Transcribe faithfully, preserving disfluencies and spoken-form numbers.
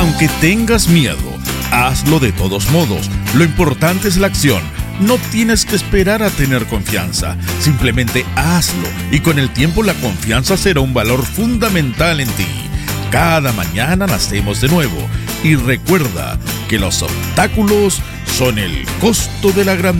Aunque tengas miedo, hazlo de todos modos. Lo importante es la acción. No tienes que esperar a tener confianza. Simplemente hazlo y con el tiempo la confianza será un valor fundamental en ti. Cada mañana nacemos de nuevo y recuerda que los obstáculos son el costo de la grandeza.